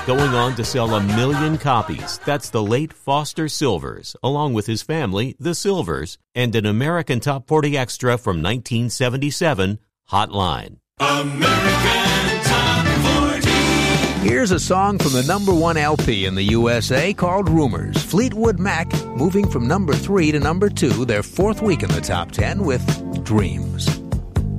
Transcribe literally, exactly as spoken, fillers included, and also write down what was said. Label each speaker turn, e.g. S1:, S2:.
S1: going on to sell a million copies. That's the late Foster Silvers, along with his family, the Silvers, and an American Top forty extra from nineteen seventy-seven, Hotline.
S2: American Top forty.
S3: Here's a song from the number one L P in the U S A called Rumors. Fleetwood Mac moving from number three to number two, their fourth week in the top ten with Dreams.